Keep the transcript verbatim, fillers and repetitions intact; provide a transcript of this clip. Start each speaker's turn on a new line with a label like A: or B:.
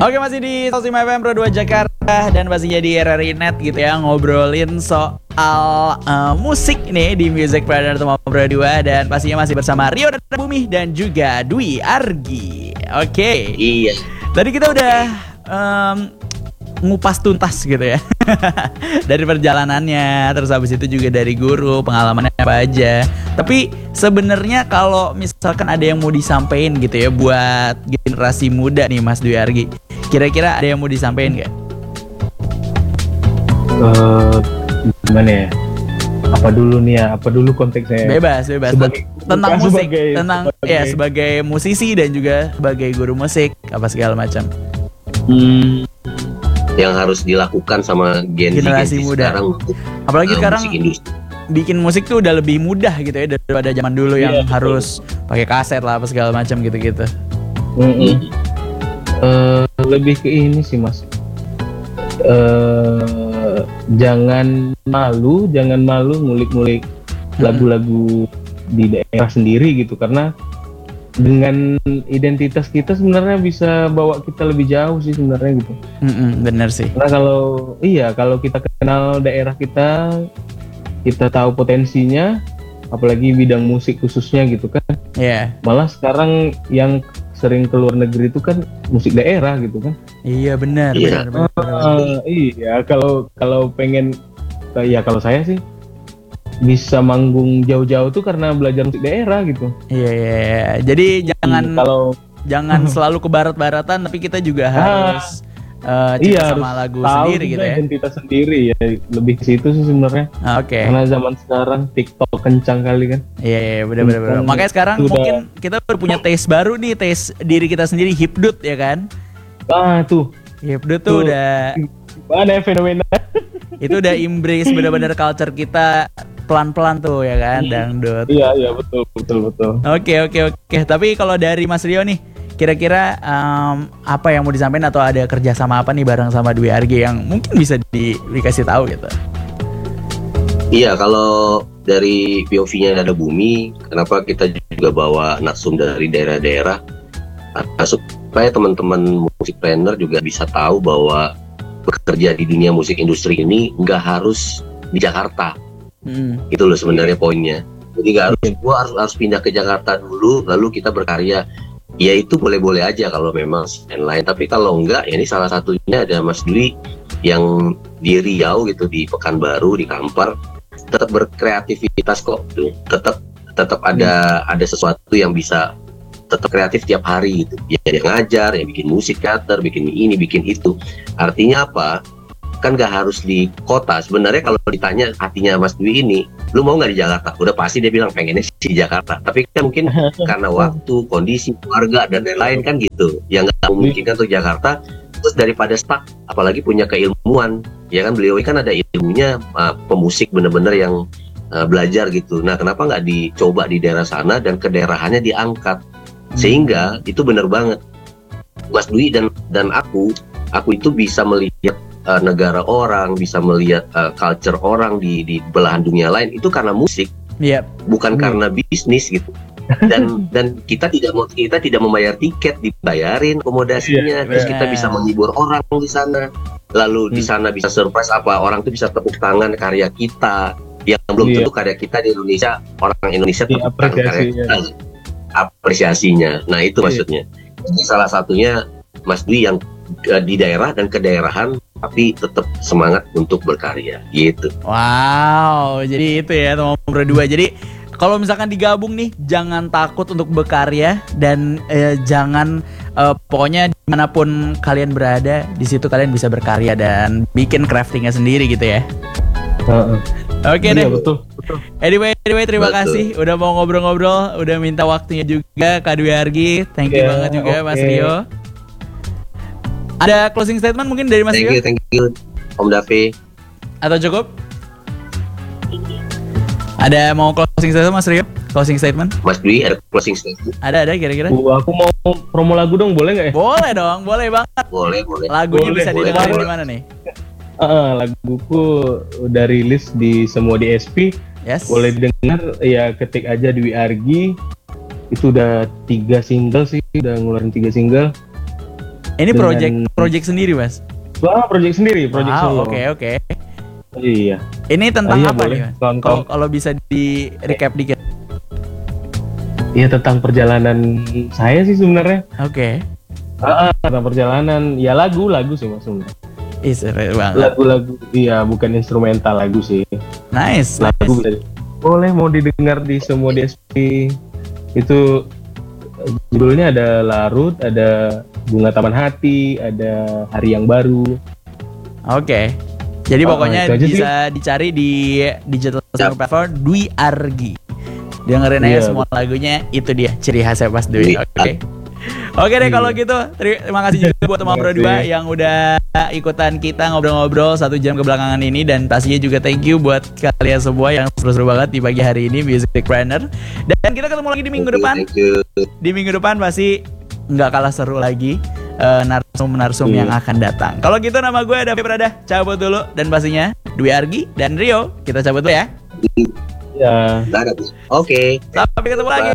A: Oke, masih di seratus lima F M Pro dua Jakarta dan pastinya di R R I Net gitu ya, ngobrolin soal uh, musik nih di Music Partner Tomom Pro dua, dan pastinya masih bersama Rio dan Bumi dan juga Dwi Argi. Oke.
B: Iya.
A: Tadi kita udah um, ngupas tuntas gitu ya dari perjalanannya, terus habis itu juga dari guru, pengalamannya apa aja. Tapi sebenarnya kalau misalkan ada yang mau disampaikan gitu ya buat generasi muda nih Mas Dwi Argi, kira-kira ada yang mau disampaikan nggak?
C: Uh, gimana ya? Apa dulu nih ya? Apa dulu konteksnya?
A: Bebas, bebas.
C: Sebagai,
A: tentang musik,
C: sebagai,
A: tentang
C: sebagai,
A: ya sebagai musisi dan juga sebagai guru musik apa segala macam.
B: Hmm, yang harus dilakukan sama Gen Z
A: generasi muda
B: sekarang,
A: apalagi
B: uh,
A: sekarang
B: musik industri.
A: Bikin musik tuh udah lebih mudah gitu ya daripada zaman dulu yang
C: yeah,
A: harus pakai kaset lah apa segala macam gitu-gitu.
C: Mm-hmm. Uh, lebih ke ini sih Mas. Uh, jangan malu, jangan malu ngulik-ngulik hmm. lagu-lagu di daerah sendiri gitu, karena dengan identitas kita sebenarnya bisa bawa kita lebih jauh sih sebenarnya gitu.
A: Mm-mm, bener sih.
C: Karena kalau iya kalau kita kenal daerah kita, kita tahu potensinya, apalagi bidang musik khususnya gitu kan.
A: Iya. Yeah.
C: Malah sekarang yang sering keluar negeri itu kan musik daerah gitu kan.
A: Iya benar.
B: Iya.
A: Benar, benar, benar.
C: Uh, iya kalau kalau pengen, ya kalau saya sih bisa manggung jauh-jauh tuh karena belajar musik daerah gitu.
A: Iya, iya, iya. Jadi jangan
C: hmm, kalau
A: jangan selalu ke barat-baratan, tapi kita juga harus uh, cinta
C: iya,
A: sama
C: harus
A: lagu
C: tahu
A: sendiri gitu ya.
C: Identitas sendiri ya, lebih ke situ sih sebenarnya.
A: Oke. Okay.
C: Karena zaman sekarang TikTok kencang kali kan.
A: Iya, iya, benar benar. Makanya sekarang
C: sudah,
A: mungkin kita baru punya taste baru nih, taste diri kita sendiri, hipdut ya kan?
C: Ah tuh.
A: Hipdut tuh, tuh udah
C: mana fenomena.
A: Itu udah embrace benar-benar culture kita pelan-pelan tuh ya kan, dangdut.
C: Iya iya betul betul betul.
A: Oke oke oke. Tapi kalau dari Mas Rio nih, kira-kira um, apa yang mau disampaikan atau ada kerjasama apa nih bareng sama Dwi Argi yang mungkin bisa di, dikasih tahu gitu?
B: Iya, kalau dari P O V-nya Nada Bumi, kenapa kita juga bawa narsum dari daerah-daerah supaya teman-teman musik planner juga bisa tahu bahwa bekerja di dunia musik industri ini nggak harus di Jakarta. Hmm. Itu loh sebenarnya poinnya. Jadi nggak harus gua harus harus pindah ke Jakarta dulu lalu kita berkarya. Ya itu boleh-boleh aja kalau memang lain. Tapi kalau enggak, ya ini salah satunya ada Mas Dwi yang di Riau gitu, di Pekanbaru, di Kampar, tetap berkreativitas kok tuh. Tetap tetap ada hmm. ada sesuatu yang bisa tetap kreatif tiap hari gitu. Ya dia ngajar, ya bikin musik teater, bikin ini, bikin itu. Artinya apa? Kan gak harus di kota. Sebenarnya kalau ditanya hatinya Mas Dwi ini, lu mau nggak di Jakarta? Udah pasti dia bilang pengennya sih di Jakarta. Tapi kan mungkin karena waktu, kondisi, keluarga dan lain-lain kan gitu, yang nggak memungkinkan untuk Jakarta. Terus daripada stuck, apalagi punya keilmuan, ya kan beliau kan ada ilmunya, uh, pemusik bener-bener yang uh, belajar gitu. Nah kenapa nggak dicoba di daerah sana dan kedaerahannya diangkat, sehingga itu bener banget. Mas Dwi dan dan aku, aku itu bisa melihat Uh, negara orang, bisa melihat uh, culture orang di di belahan dunia lain itu karena musik, yep. bukan hmm. karena bisnis gitu. Dan dan kita tidak mau kita tidak membayar tiket, dibayarin akomodasinya, yeah, terus yeah. kita bisa menghibur orang di sana. Lalu hmm. di sana bisa surprise apa, orang tuh bisa tepuk tangan karya kita yang belum yeah. tentu karya kita di Indonesia, orang Indonesia tepuk yeah, tangan karya kita, yeah. apresiasinya. Nah itu yeah. maksudnya. Ini salah satunya Mas Dwi yang uh, di daerah dan kedaerahan tapi tetap semangat untuk berkarya gitu.
A: Wow, jadi itu ya Tomom Pro dua. Jadi kalau misalkan digabung nih, jangan takut untuk berkarya dan eh, jangan eh, pokoknya dimanapun kalian berada, di situ kalian bisa berkarya dan bikin craftingnya sendiri gitu ya. Uh, uh. Oke okay, iya, deh. Betul, betul. Anyway, anyway terima betul. kasih udah mau ngobrol-ngobrol, udah minta waktunya juga Kak Dwi Argi. Thank you yeah, banget juga okay. Mas Rio. Ada closing statement mungkin dari Mas
B: Rio? Thank you, thank you, Om Davi.
A: Atau cukup? Ada mau closing statement Mas Rio? Closing statement?
B: Mas Dwi ada closing statement?
A: Ada, ada kira-kira?
C: Uh, aku mau promo lagu dong, boleh nggak ya?
A: Boleh dong, boleh banget.
B: Boleh, boleh.
A: Lagunya
C: boleh,
A: bisa didengarin di mana nih?
C: Uh, laguku udah rilis di semua D S P. Yes. Boleh dengar, ya ketik aja Dwi Argi. Itu udah tiga single sih, udah ngeluarin tiga single.
A: Ini
C: Dengan-
A: project project sendiri, Mas.
C: Wah, project sendiri, project
A: Wow,
C: solo.
A: oke oke.
C: Iya.
A: Ini tentang
C: Iya,
A: apa
C: boleh.
A: nih, Mas?
C: Tonton.
A: Kalau kalau bisa di recap dikit.
C: Iya, tentang perjalanan saya sih sebenarnya.
A: Oke.
C: Ah, ah, tentang perjalanan, ya lagu-lagu sih mas sebenarnya.
A: Ih, seru banget.
C: Lagu-lagu, iya bukan instrumental lagu sih.
A: Nice.
C: Lagu
A: nice.
C: bisa- boleh mau didengar di semua D S P. Itu eh, judulnya ada Larut, ada Bunga Taman Hati, ada Hari Yang Baru.
A: Oke. Jadi
C: Oh,
A: pokoknya
C: itu aja
A: bisa dicari di digital streaming platform Dwi Argi. Dengerin aja
C: Iya,
A: semua lagunya, itu dia ciri khasnya Mas Dwi.
B: Dwi
A: Oke. Oke deh
C: Iya.
A: kalau gitu, terima kasih juga buat teman
C: Terima
A: berdua
C: kasih.
A: yang udah ikutan kita ngobrol-ngobrol satu jam kebelakangan ini, dan pastinya juga thank you buat kalian semua yang seru-seru banget di pagi hari ini Music Planner. Dan kita ketemu lagi di minggu
B: Oke,
A: depan.
B: thank you.
A: Di minggu depan pasti nggak kalah seru lagi eh, narsum-narsum
C: Iya.
A: yang akan datang. Kalau gitu nama gue David Prada, cabut dulu, dan pastinya Dwi Argi dan Rio kita cabut dulu ya.
C: Ya.
B: Dadah. Oke.
A: Sampai ketemu lagi.